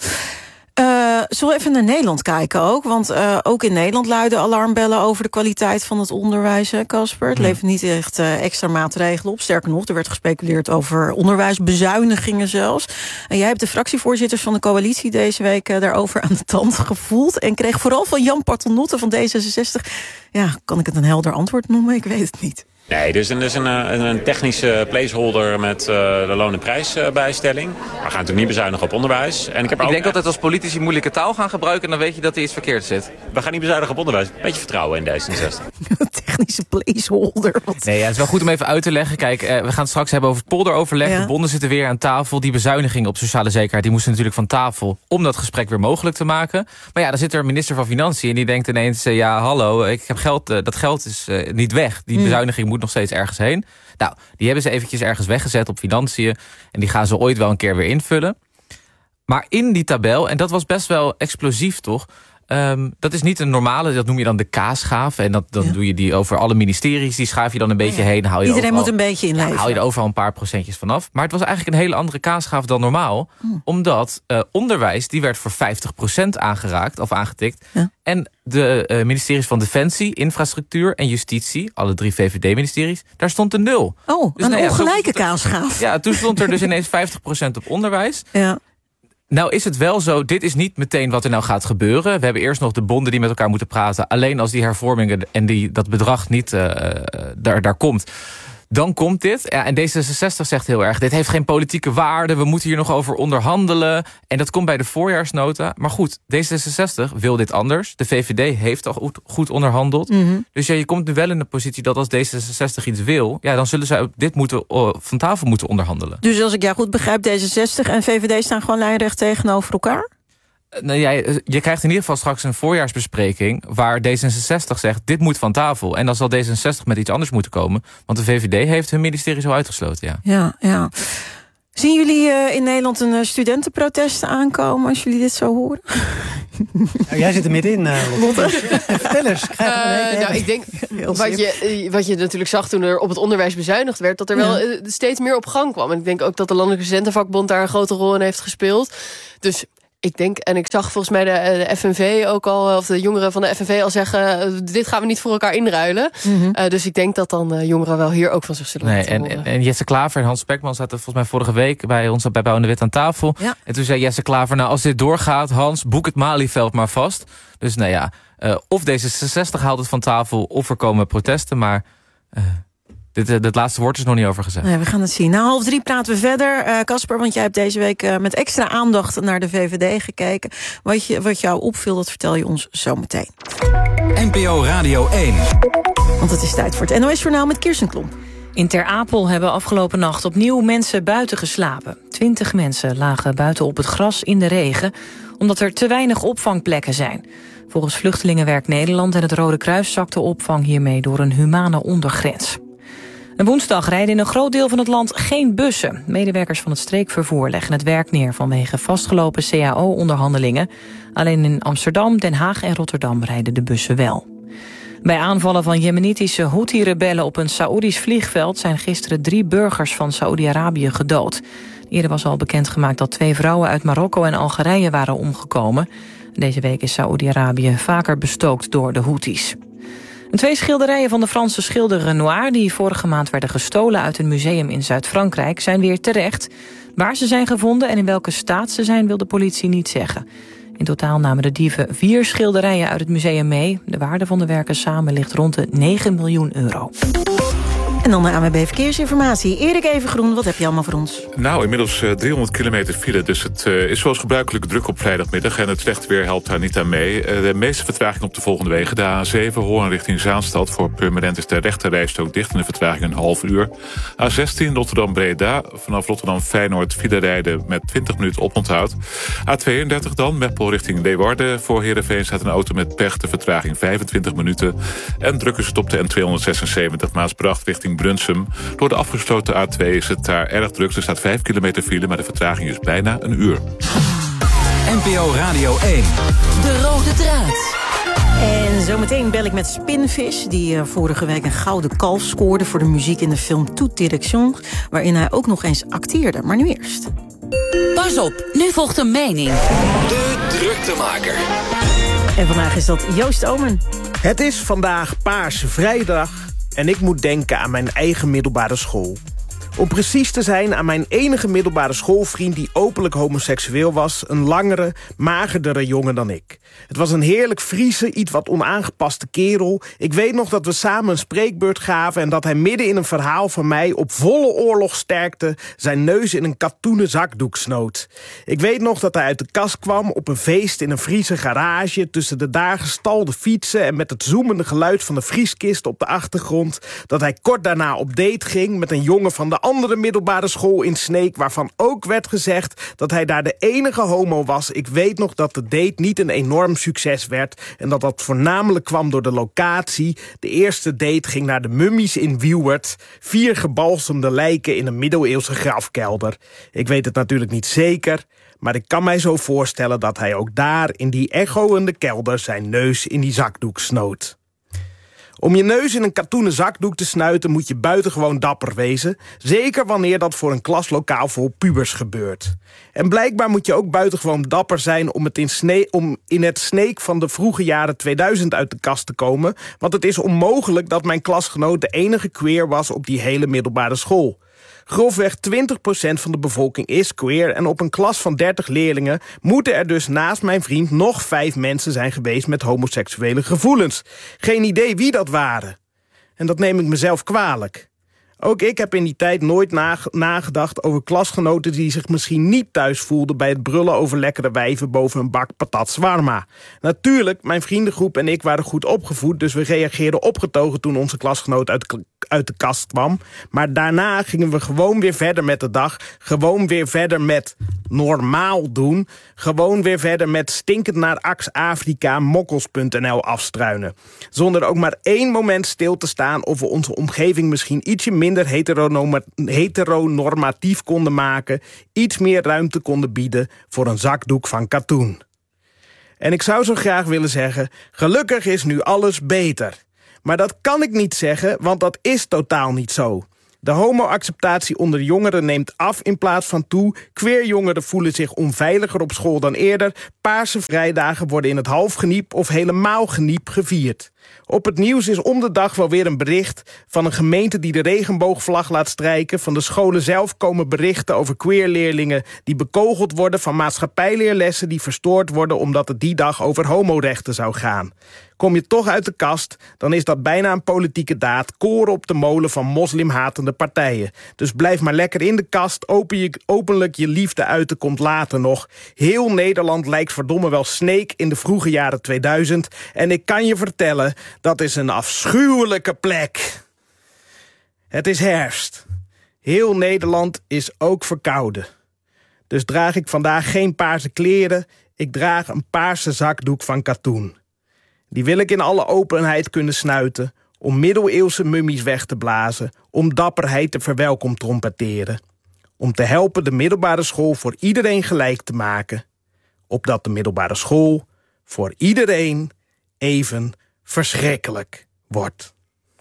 Speaker 1: Uh, zullen we even naar Nederland kijken ook? Want uh, ook in Nederland luiden alarmbellen over de kwaliteit van het onderwijs, hè, Casper? Het
Speaker 4: ja.
Speaker 1: levert niet echt uh, extra maatregelen op. Sterker nog, er werd gespeculeerd over onderwijsbezuinigingen zelfs. En jij hebt de fractievoorzitters van de coalitie deze week uh, daarover aan de tand gevoeld. En kreeg vooral van Jan Paternotte van D zesenzestig... ja, kan ik het een helder antwoord noemen? Ik weet het niet.
Speaker 19: Nee, dus er is een, een, een technische placeholder met uh, de loon- en prijsbijstelling. Uh, we gaan natuurlijk niet bezuinigen op onderwijs. En ik heb
Speaker 4: ik
Speaker 19: ook...
Speaker 4: denk altijd als politici moeilijke taal gaan gebruiken... en dan weet je dat er iets verkeerd zit.
Speaker 19: We gaan niet bezuinigen op onderwijs. Beetje vertrouwen in D zesenzestig.
Speaker 1: Technische placeholder. Wat...
Speaker 4: Nee, ja, het is wel goed om even uit te leggen. Kijk, uh, we gaan het straks hebben over het polderoverleg. Ja. De bonden zitten weer aan tafel. Die bezuiniging op sociale zekerheid... die moesten natuurlijk van tafel om dat gesprek weer mogelijk te maken. Maar ja, dan zit er een minister van Financiën... en die denkt ineens, uh, ja, hallo, ik heb geld, uh, dat geld is uh, niet weg. Die hmm. bezuiniging moet nog steeds ergens heen. Nou, die hebben ze eventjes ergens weggezet op financiën... en die gaan ze ooit wel een keer weer invullen. Maar in die tabel, en dat was best wel explosief toch... Um, dat is niet een normale, dat noem je dan de K-schaaf. En dat, dan ja. doe je die over alle ministeries. Die schaaf je dan een beetje ja. heen. Haal je
Speaker 1: Iedereen
Speaker 4: overal,
Speaker 1: moet een beetje inleveren.
Speaker 4: Ja, haal je er overal een paar procentjes vanaf. Maar het was eigenlijk een hele andere K-schaaf dan normaal. Hm. Omdat uh, onderwijs, die werd voor vijftig procent aangeraakt of aangetikt. Ja. En de uh, ministeries van Defensie, Infrastructuur en Justitie... alle drie V V D-ministeries, daar stond een nul.
Speaker 1: Oh, dus, een nou, ongelijke ja, K-schaaf.
Speaker 4: Ja, toen stond er dus ineens vijftig procent op onderwijs.
Speaker 1: Ja.
Speaker 4: Nou is het wel zo, dit is niet meteen wat er nou gaat gebeuren. We hebben eerst nog de bonden die met elkaar moeten praten. Alleen als die hervormingen en die, dat bedrag niet uh, daar, daar komt... dan komt dit. Ja, en D zesenzestig zegt heel erg, dit heeft geen politieke waarde... we moeten hier nog over onderhandelen. En dat komt bij de voorjaarsnota. Maar goed, D zesenzestig wil dit anders. De V V D heeft al goed, goed onderhandeld. Mm-hmm. Dus ja, je komt nu wel in de positie dat als D zesenzestig iets wil... ja, dan zullen zij dit moeten, uh, van tafel moeten onderhandelen.
Speaker 1: Dus als ik jou goed begrijp, D zesenzestig en V V D staan gewoon lijnrecht tegenover elkaar?
Speaker 4: Nou, jij, je krijgt in ieder geval straks een voorjaarsbespreking... waar D zesenzestig zegt, dit moet van tafel. En dan zal D zesenzestig met iets anders moeten komen. Want de V V D heeft hun ministerie zo uitgesloten, ja.
Speaker 1: Ja, ja. Zien jullie uh, in Nederland een uh, studentenprotest aankomen... als jullie dit zo horen?
Speaker 3: Nou, jij zit er middenin, uh, Lotte. Vertel eens.
Speaker 2: Uh, nou, ik denk, wat je, wat je natuurlijk zag toen er op het onderwijs bezuinigd werd... dat er wel ja. steeds meer op gang kwam. En ik denk ook dat de Landelijke Studentenvakbond daar een grote rol in heeft gespeeld. Dus... Ik denk, en ik zag volgens mij de, de F N V ook al, of de jongeren van de F N V al zeggen, dit gaan we niet voor elkaar inruilen. Mm-hmm. Uh, dus ik denk dat dan uh, jongeren wel hier ook van zich zullen
Speaker 4: nee,
Speaker 2: laten
Speaker 4: en,
Speaker 2: horen.
Speaker 4: en Jesse Klaver en Hans Spekman zaten volgens mij vorige week bij ons bij Pauw en de Wit aan tafel. Ja. En toen zei Jesse Klaver, nou als dit doorgaat, Hans, boek het Malieveld maar vast. Dus nou ja, uh, of D zesenzestig haalt het van tafel, of er komen protesten, maar... Uh, Dit, dit laatste woord is nog niet over gezegd.
Speaker 1: Nee, we gaan het zien. Na half drie praten we verder. Casper, uh, want jij hebt deze week uh, met extra aandacht naar de V V D gekeken. Wat, je, wat jou opviel, dat vertel je ons zo meteen.
Speaker 20: N P O Radio één.
Speaker 1: Want het is tijd voor het N O S-journaal met Kirsten Klomp.
Speaker 21: In Ter Apel hebben afgelopen nacht opnieuw mensen buiten geslapen. Twintig mensen lagen buiten op het gras in de regen, omdat er te weinig opvangplekken zijn. Volgens Vluchtelingenwerk Nederland en het Rode Kruis zakt de opvang hiermee door een humane ondergrens. En woensdag rijden in een groot deel van het land geen bussen. Medewerkers van het streekvervoer leggen het werk neer vanwege vastgelopen C A O-onderhandelingen. Alleen in Amsterdam, Den Haag en Rotterdam rijden de bussen wel. Bij aanvallen van jemenitische Houthi-rebellen op een Saoedisch vliegveld zijn gisteren drie burgers van Saoedi-Arabië gedood. Eerder was al bekendgemaakt dat twee vrouwen uit Marokko en Algerije waren omgekomen. Deze week is Saoedi-Arabië vaker bestookt door de Houthis. En twee schilderijen van de Franse schilder Renoir, die vorige maand werden gestolen uit een museum in Zuid-Frankrijk, zijn weer terecht. Waar ze zijn gevonden en in welke staat ze zijn, wil de politie niet zeggen. In totaal namen de dieven vier schilderijen uit het museum mee. De waarde van de werken samen ligt rond de negen miljoen euro.
Speaker 1: En dan de A N W B Verkeersinformatie. Erik Evengroen, wat heb je allemaal voor ons?
Speaker 22: Nou, inmiddels uh, driehonderd kilometer file, dus het uh, is zoals gebruikelijk druk op vrijdagmiddag. En het slechte weer helpt daar niet aan mee. Uh, de meeste vertraging op de volgende wegen. De A zeven, Hoorn richting Zaanstad. Voor Purmerend is de rechterrijstrook dicht en de vertraging een half uur. A zestien, Rotterdam-Breda. Vanaf Rotterdam-Feyenoord file rijden met twintig minuten oponthoud. A tweeëndertig dan, Meppel richting Leeuwarden. Voor Heerenveen staat een auto met pech, de vertraging vijfentwintig minuten. En druk is het op de N tweehonderdzesenzeventig Maasbracht richting Brunsum. Door de afgesloten A twee is het daar erg druk. Er staat vijf kilometer file, maar de vertraging is bijna een uur.
Speaker 20: N P O Radio één.
Speaker 1: De rode draad. En zometeen bel ik met Spinvis, die uh, vorige week een gouden kalf scoorde voor de muziek in de film Toute Direction, waarin hij ook nog eens acteerde. Maar nu eerst.
Speaker 23: Pas op, nu volgt een mening.
Speaker 20: De druktemaker.
Speaker 1: En vandaag is dat Joost Omen.
Speaker 24: Het is vandaag Paarse Vrijdag en ik moet denken aan mijn eigen middelbare school. Om precies te zijn aan mijn enige middelbare schoolvriend die openlijk homoseksueel was, een langere, magerdere jongen dan ik. Het was een heerlijk Friese, iets wat onaangepaste kerel. Ik weet nog dat we samen een spreekbeurt gaven en dat hij midden in een verhaal van mij op volle oorlogsterkte zijn neus in een katoenen zakdoek snoot. Ik weet nog dat hij uit de kast kwam op een feest in een Friese garage tussen de daar gestalde fietsen en met het zoemende geluid van de vrieskist op de achtergrond, dat hij kort daarna op date ging met een jongen van de andere middelbare school in Sneek, waarvan ook werd gezegd dat hij daar de enige homo was. Ik weet nog dat de date niet een enorm succes werd en dat dat voornamelijk kwam door de locatie. De eerste date ging naar de Mummies in Wiewert. Vier gebalsemde lijken in een middeleeuwse grafkelder. Ik weet het natuurlijk niet zeker, maar ik kan mij zo voorstellen dat hij ook daar in die echoende kelder zijn neus in die zakdoek snoot. Om je neus in een katoenen zakdoek te snuiten moet je buitengewoon dapper wezen. Zeker wanneer dat voor een klaslokaal vol pubers gebeurt. En blijkbaar moet je ook buitengewoon dapper zijn om, het in, Snee, om in het Sneek van de vroege jaren tweeduizend uit de kast te komen. Want het is onmogelijk dat mijn klasgenoot de enige queer was op die hele middelbare school. Grofweg twintig procent van de bevolking is queer en op een klas van dertig leerlingen moeten er dus naast mijn vriend nog vijf mensen zijn geweest met homoseksuele gevoelens. Geen idee wie dat waren. En dat neem ik mezelf kwalijk. Ook ik heb in die tijd nooit nage- nagedacht over klasgenoten die zich misschien niet thuis voelden bij het brullen over lekkere wijven boven een bak patat shawarma. Natuurlijk, mijn vriendengroep en ik waren goed opgevoed, dus we reageerden opgetogen toen onze klasgenoot uit, uit de kast kwam. Maar daarna gingen we gewoon weer verder met de dag, gewoon weer verder met normaal doen, gewoon weer verder met stinkend naar Ax Afrika mokkels punt n l afstruinen. Zonder ook maar één moment stil te staan of we onze omgeving misschien ietsje minder heteronormatief konden maken, iets meer ruimte konden bieden voor een zakdoek van katoen. En ik zou zo graag willen zeggen, gelukkig is nu alles beter. Maar dat kan ik niet zeggen, want dat is totaal niet zo. De homo-acceptatie onder jongeren neemt af in plaats van toe. Queerjongeren voelen zich onveiliger op school dan eerder. Paarse vrijdagen worden in het halfgeniep of helemaal geniep gevierd. Op het nieuws is om de dag wel weer een bericht van een gemeente die de regenboogvlag laat strijken. Van de scholen zelf komen berichten over queerleerlingen die bekogeld worden, van maatschappijleerlessen die verstoord worden omdat het die dag over homorechten zou gaan. Kom je toch uit de kast, dan is dat bijna een politieke daad, koren op de molen van moslimhatende partijen. Dus blijf maar lekker in de kast, open je, openlijk je liefde uiten komt later nog. Heel Nederland lijkt verdomme wel Sneek in de vroege jaren tweeduizend. En ik kan je vertellen, dat is een afschuwelijke plek. Het is herfst. Heel Nederland is ook verkouden. Dus draag ik vandaag geen paarse kleren, ik draag een paarse zakdoek van katoen. Die wil ik in alle openheid kunnen snuiten, om middeleeuwse mummies weg te blazen, om dapperheid te verwelkom trompeteren. Om te helpen de middelbare school voor iedereen gelijk te maken, opdat de middelbare school voor iedereen even verschrikkelijk wordt.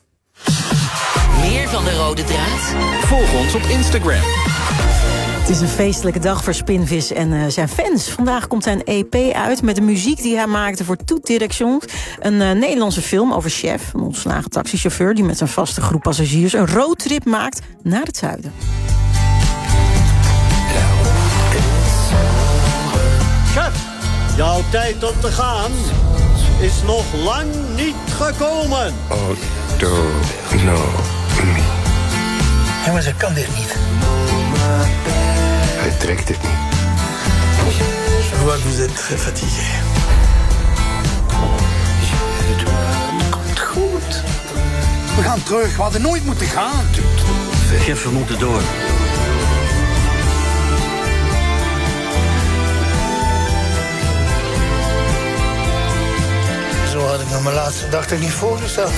Speaker 23: Meer van de rode draad?
Speaker 20: Volg ons op Instagram.
Speaker 1: Het is een feestelijke dag voor Spinvis en uh, zijn fans. Vandaag komt zijn E P uit met de muziek die hij maakte voor Toute Direction. Een uh, Nederlandse film over Chef, een ontslagen taxichauffeur die met zijn vaste groep passagiers een roadtrip maakt naar het zuiden.
Speaker 6: Chef, jouw tijd om te gaan is nog lang niet gekomen.
Speaker 7: Oh, do, no, me.
Speaker 8: Jongens, ik kan dit niet.
Speaker 7: Hij trekt het niet.
Speaker 8: Je vois que vous êtes très fatigué. Komt goed. We gaan terug. We hadden nooit moeten gaan.
Speaker 6: Chef, we moeten door.
Speaker 8: Zo had ik me mijn laatste dag er niet voorgesteld.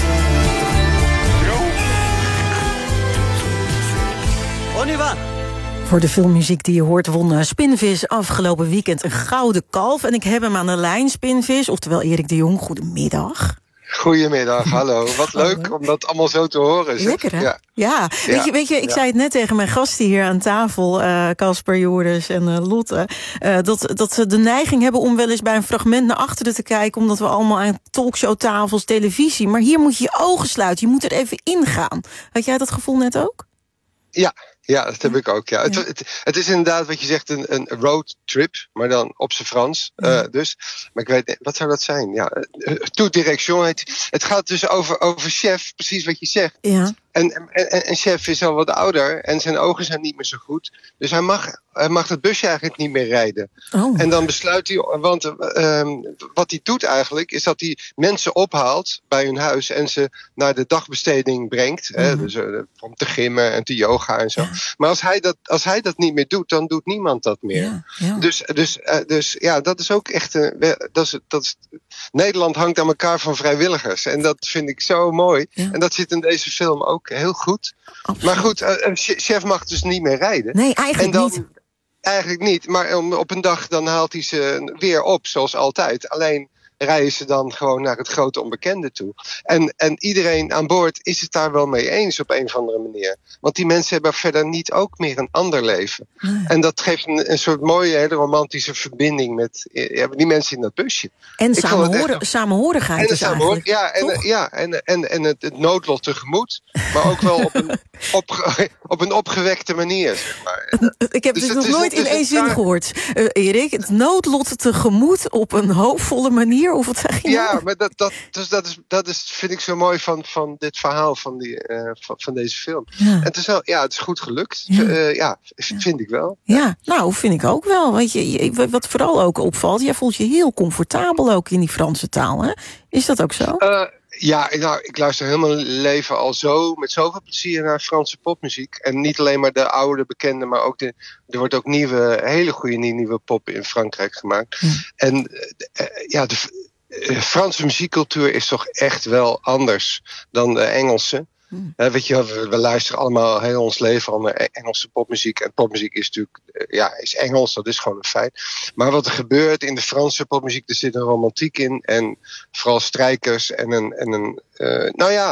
Speaker 6: On y va.
Speaker 1: Voor de filmmuziek die je hoort won Spinvis afgelopen weekend een gouden kalf. En ik heb hem aan de lijn, Spinvis, oftewel Erik de Jong. Goedemiddag.
Speaker 9: Goedemiddag, hallo. Wat leuk hallo. Om dat allemaal zo te horen. Zeg.
Speaker 1: Lekker, hè?
Speaker 9: Ja.
Speaker 1: Ja. Weet, ja. Je, weet je, ik ja. zei het net tegen mijn gasten hier aan tafel, Casper, uh, Joris en uh, Lotte, uh, dat, dat ze de neiging hebben om wel eens bij een fragment naar achteren te kijken, omdat we allemaal aan talkshowtafels, televisie, maar hier moet je je ogen sluiten, je moet er even ingaan. Had jij dat gevoel net ook?
Speaker 9: Ja. Ja, dat heb ik ook, ja. ja. Het, het, het is inderdaad wat je zegt, een, een roadtrip, maar dan op z'n Frans. Ja. Uh, dus. Maar ik weet, wat zou dat zijn? Ja, uh, Toute Direction. Het, het gaat dus over, over Chef, precies wat je zegt. Ja. En, en, en Chef is al wat ouder en zijn ogen zijn niet meer zo goed. Dus hij mag, hij mag het busje eigenlijk niet meer rijden. Oh. En dan besluit hij, want uh, wat hij doet eigenlijk, is dat hij mensen ophaalt bij hun huis en ze naar de dagbesteding brengt. Mm-hmm. Hè, dus, uh, om te gymmen en te yoga en zo. Ja. Maar als hij, dat, als hij dat niet meer doet, dan doet niemand dat meer. Ja, ja. Dus, dus, uh, dus ja, dat is ook echt een. Dat is, dat is, Nederland hangt aan elkaar van vrijwilligers. En dat vind ik zo mooi. Ja. En dat zit in deze film ook heel goed. Absoluut. Maar goed, uh, Chef mag dus niet meer rijden.
Speaker 1: Nee, eigenlijk en dan, niet.
Speaker 9: Eigenlijk niet. Maar op een dag dan haalt hij ze weer op, zoals altijd. Alleen rijden ze dan gewoon naar het grote onbekende toe. En, en iedereen aan boord is het daar wel mee eens op een of andere manier. Want die mensen hebben verder niet ook meer een ander leven. Nee. En dat geeft een, een soort mooie, hele romantische verbinding met ja, die mensen in dat busje.
Speaker 1: En samenhoor- echt, samenhorigheid dus eigenlijk.
Speaker 9: Ja, en, ja en, en, en het, het noodlot tegemoet. Maar ook wel op een, opge, op een opgewekte manier, zeg maar.
Speaker 1: Ik heb dus dit nog is, nooit in één zin daar... gehoord, uh, Erik. Het noodlot tegemoet op een hoopvolle manier. Of wat zeg je
Speaker 9: ja,
Speaker 1: nou?
Speaker 9: maar dat, dat, dus dat, is, dat is, vind ik zo mooi van, van dit verhaal, van, die, uh, van, van deze film. Ja. En het is, wel, ja, het is goed gelukt. Ja, uh, ja vind ik wel.
Speaker 1: Ja, nou, vind ik ook wel. Weet je, wat vooral ook opvalt, jij voelt je heel comfortabel ook in die Franse taal. Hè? Is dat ook zo?
Speaker 9: Uh, ja, nou, ik luister heel mijn leven al zo, met zoveel plezier naar Franse popmuziek. En niet alleen maar de oude, bekende, maar ook de, er wordt ook nieuwe, hele goede nieuwe pop in Frankrijk gemaakt. Hm. En uh, ja, de uh, Franse muziekcultuur is toch echt wel anders dan de Engelse. Hmm. Uh, weet je, we, we luisteren allemaal heel ons leven al naar Engelse popmuziek. En popmuziek is natuurlijk, uh, ja, is Engels, dat is gewoon een feit. Maar wat er gebeurt in de Franse popmuziek, er zit een romantiek in. En vooral strijkers en een, en een uh, nou ja,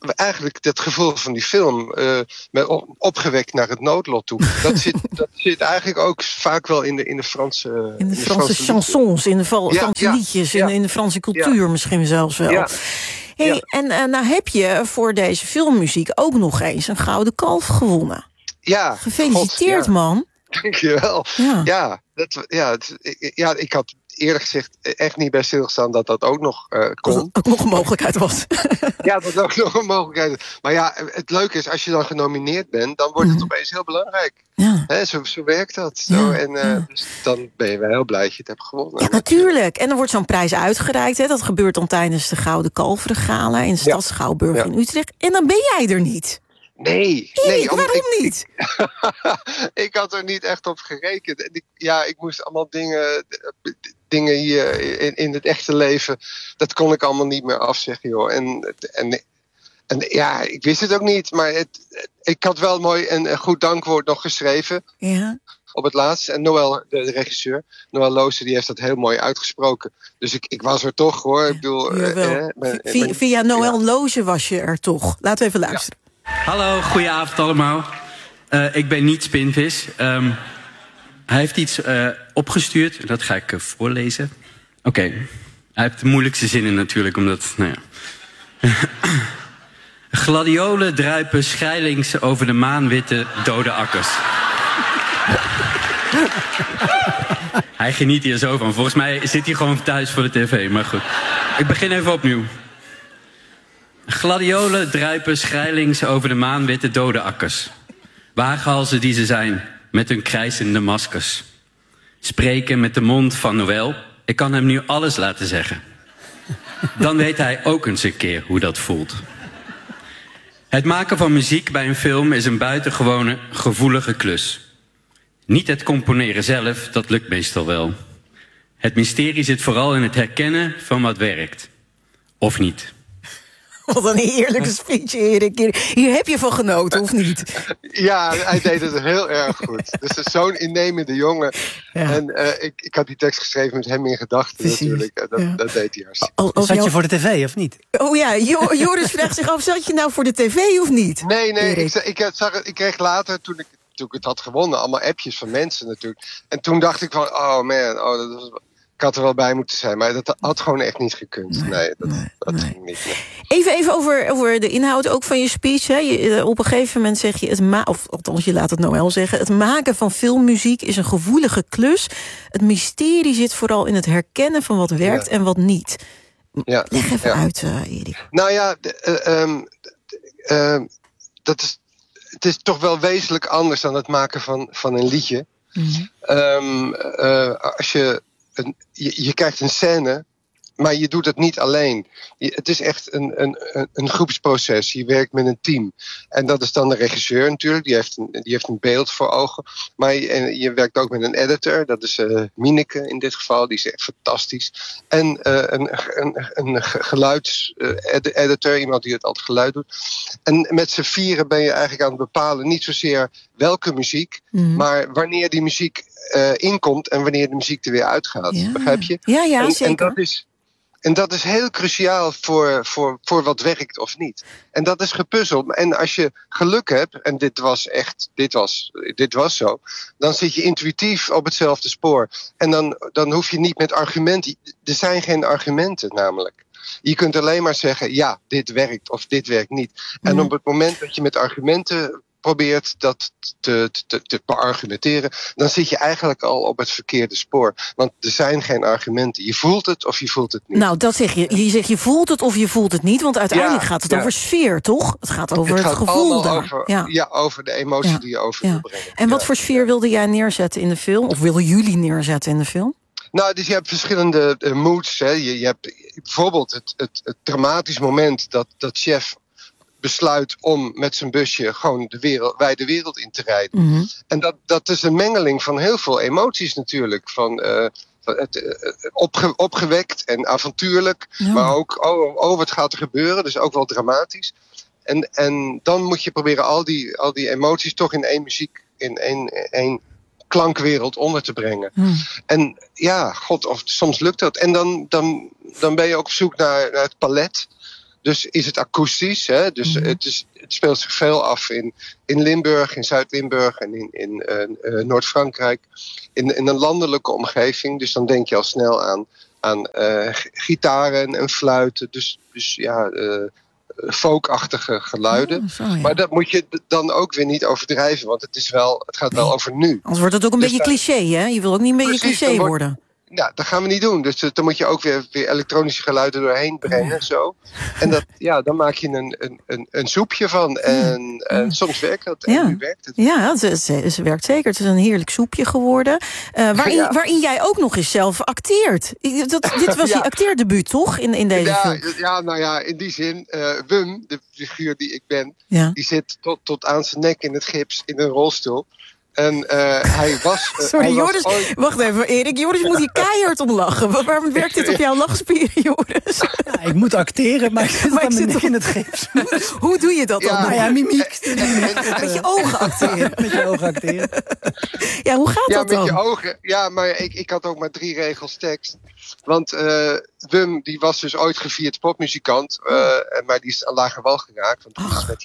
Speaker 9: eigenlijk dat gevoel van die film uh, met op, opgewekt naar het noodlot toe. Dat zit, dat zit eigenlijk ook vaak wel in de, in de Franse...
Speaker 1: In de,
Speaker 9: in de
Speaker 1: Franse, Franse chansons, in de val, ja, Franse ja, liedjes, ja, in, in de Franse cultuur ja. misschien zelfs wel. Ja. Hey, ja. En uh, nou heb je voor deze filmmuziek ook nog eens een Gouden Kalf gewonnen.
Speaker 9: Ja.
Speaker 1: Gefeliciteerd, God, ja. man.
Speaker 9: Dankjewel. Ja, ja, dat, ja, het, ja, ik had eerlijk gezegd echt niet bij stilgestaan dat dat ook nog uh, kon. Dat
Speaker 1: ook nog een mogelijkheid was.
Speaker 9: Ja, dat ook nog een mogelijkheid is. Maar ja, het leuke is, als je dan genomineerd bent, dan wordt het opeens heel belangrijk. Ja. He, zo, zo werkt dat. Zo. Ja, en uh, ja. Dus dan ben je wel heel blij dat je het hebt gewonnen.
Speaker 1: Ja, natuurlijk. En dan wordt zo'n prijs uitgereikt. Hè. Dat gebeurt dan tijdens de Gouden Kalveren-gala in de stad ja. Schouwburg ja. in Utrecht. En dan ben jij er niet.
Speaker 9: Nee,
Speaker 1: nee.
Speaker 9: nee
Speaker 1: waarom
Speaker 9: ik,
Speaker 1: niet?
Speaker 9: Ik had er niet echt op gerekend. Ik, ja, ik moest allemaal dingen, dingen hier in, in het echte leven, dat kon ik allemaal niet meer afzeggen, joh. En, en, en ja, ik wist het ook niet, maar het, ik had wel mooi een, een goed dankwoord nog geschreven.
Speaker 1: Ja.
Speaker 9: Op het laatst. En Noël, de, de regisseur, Noël Loze, die heeft dat heel mooi uitgesproken. Dus ik, ik was er toch, hoor. Ik bedoel,
Speaker 1: eh, ben, via, ben, via Noël ja. Loze was je er toch. Laten we even luisteren.
Speaker 10: Ja. Hallo, goedenavond allemaal. Uh, ik ben niet Spinvis. Um, hij heeft iets uh, opgestuurd, dat ga ik uh, voorlezen. Oké, okay. Hij heeft de moeilijkste zinnen natuurlijk, omdat, nou ja. Gladiolen druipen schrijlings over de maanwitte dode akkers. Hij geniet hier zo van. Volgens mij zit hij gewoon thuis voor de tv, maar goed. Ik begin even opnieuw. Gladiolen druipen schrijlings over de maanwitte dode akkers. Waaghalzen die ze zijn, met hun krijsende maskers. Spreken met de mond van Noël. Ik kan hem nu alles laten zeggen. Dan weet hij ook eens een keer hoe dat voelt. Het maken van muziek bij een film is een buitengewone, gevoelige klus. Niet het componeren zelf, dat lukt meestal wel. Het mysterie zit vooral in het herkennen van wat werkt. Of niet.
Speaker 1: Wat een heerlijke speech, Erik. Hier heb je van genoten, of niet?
Speaker 9: Ja, hij deed het heel erg goed. Dus zo'n innemende jongen. Ja. En uh, ik, ik had die tekst geschreven met hem in gedachten. Precies. Natuurlijk. Dat, ja. dat deed hij hartstikke.
Speaker 3: Zat je voor de tv, of niet?
Speaker 1: Oh ja, jo Joris vraagt zich af, zat je nou voor de tv of niet?
Speaker 9: Nee, nee. Ik, ik, zag het, ik kreeg later, toen ik, toen ik het had gewonnen, allemaal appjes van mensen natuurlijk. En toen dacht ik van, oh man, oh, dat was... Ik had er wel bij moeten zijn, maar dat had gewoon echt niet gekund. Nee, nee dat, nee, dat ging niet. Nee.
Speaker 1: Even, even over, over de inhoud ook van je speech. Hè. Je, op een gegeven moment zeg je, het ma of althans je laat het Noël zeggen... het maken van filmmuziek is een gevoelige klus. Het mysterie zit vooral in het herkennen van wat werkt ja. en wat niet. Ja. Leg even ja. uit, uh, Erik.
Speaker 9: Nou ja, de, uh, um, uh, dat is, het is toch wel wezenlijk anders dan het maken van, van een liedje. Mm-hmm. um, uh, als je... Een, je, je krijgt een scène, maar je doet het niet alleen. Je, het is echt een, een, een groepsproces. Je werkt met een team. En dat is dan de regisseur natuurlijk. Die heeft een, die heeft een beeld voor ogen. Maar je, en je werkt ook met een editor. Dat is uh, Mineke in dit geval. Die is echt fantastisch. En uh, een, een, een geluidseditor. Uh, iemand die het altijd geluid doet. En met z'n vieren ben je eigenlijk aan het bepalen. Niet zozeer welke muziek. Mm. Maar wanneer die muziek uh, inkomt. En wanneer de muziek er weer uitgaat. Ja. Begrijp je?
Speaker 1: Ja, ja,
Speaker 9: en,
Speaker 1: zeker.
Speaker 9: En dat is... En dat is heel cruciaal voor, voor, voor wat werkt of niet. En dat is gepuzzeld. En als je geluk hebt, en dit was echt, dit was, dit was zo... dan zit je intuïtief op hetzelfde spoor. En dan, dan hoef je niet met argumenten... Er zijn geen argumenten namelijk. Je kunt alleen maar zeggen, ja, dit werkt of dit werkt niet. En mm. op het moment dat je met argumenten probeert dat te, te, te beargumenteren, dan zit je eigenlijk al op het verkeerde spoor. Want er zijn geen argumenten. Je voelt het of je voelt het niet.
Speaker 1: Nou, dat zeg je. Je zegt je voelt het of je voelt het niet, want uiteindelijk ja, gaat het ja. over sfeer, toch? Het gaat over het, het gaat gevoel daar.
Speaker 9: Over, ja. ja, over de emotie ja. die je over ja. wil brengen.
Speaker 1: En wat
Speaker 9: ja.
Speaker 1: voor sfeer wilde jij neerzetten in de film? Of willen jullie neerzetten in de film?
Speaker 9: Nou, dus je hebt verschillende uh, moods. Hè. Je, je hebt bijvoorbeeld het, het, het dramatisch moment dat, dat chef besluit om met zijn busje gewoon de wereld, wijde wereld in te rijden. Mm-hmm. En dat, dat is een mengeling van heel veel emoties natuurlijk. Van, uh, van het, uh, opge, opgewekt en avontuurlijk. Ja. Maar ook, oh, oh, wat gaat er gebeuren? Dus ook wel dramatisch. En, en dan moet je proberen al die, al die emoties toch in één muziek, in één, één klankwereld onder te brengen. Hmm. En ja, god, of soms lukt dat. En dan, dan, dan ben je ook op zoek naar, naar het palet. dus is het akoestisch. Hè? Dus mm-hmm. het, is, het speelt zich veel af in, in Limburg, in Zuid-Limburg en in, in uh, uh, Noord-Frankrijk. In, in een landelijke omgeving. Dus dan denk je al snel aan, aan uh, gitaren en fluiten. Dus, dus ja... Uh, folkachtige geluiden. Oh, zo, ja. Maar dat moet je dan ook weer niet overdrijven, want het, is wel, het gaat nee. wel over nu.
Speaker 1: Anders wordt het ook een dus beetje cliché, hè? Je wil ook niet een beetje
Speaker 9: precies,
Speaker 1: cliché
Speaker 9: wordt,
Speaker 1: worden.
Speaker 9: Ja, dat gaan we niet doen. Dus dan moet je ook weer, weer elektronische geluiden doorheen brengen. Ja. Zo. En dat, ja, dan maak je een, een, een, een soepje van. En, ja. en soms werkt dat en
Speaker 1: ja.
Speaker 9: nu werkt het.
Speaker 1: Ja, ze, ze, ze werkt zeker. Het is een heerlijk soepje geworden. Uh, waarin, ja. waarin jij ook nog eens zelf acteert. Dat, dit was ja. je acteerdebuut, toch? In, in deze
Speaker 9: ja,
Speaker 1: film.
Speaker 9: Ja, nou ja, in die zin. Uh, Wum, de figuur die ik ben,
Speaker 1: ja.
Speaker 9: die zit tot, tot aan zijn nek in het gips in een rolstoel. En uh, hij was... Uh,
Speaker 1: Sorry,
Speaker 9: hij
Speaker 1: Joris.
Speaker 9: was ooit...
Speaker 1: Wacht even, Erik. Joris moet hier keihard om lachen. Waarom werkt dit op jouw lachspieren, Joris?
Speaker 3: Ja, ik moet acteren, maar ik zit maar dan ik in het gips.
Speaker 1: Hoe doe je dat dan?
Speaker 3: Ja, nou ja, mimiek.
Speaker 1: Met je ogen acteren.
Speaker 3: Met je ogen acteren.
Speaker 1: Ja, hoe gaat
Speaker 9: ja,
Speaker 1: dat dan?
Speaker 9: Ja, met je ogen. Ja, maar ik, ik had ook maar drie regels tekst. Want uh, Wum, die was dus ooit gevierd popmuzikant. Uh, maar die is aan lager wal geraakt. Want die is met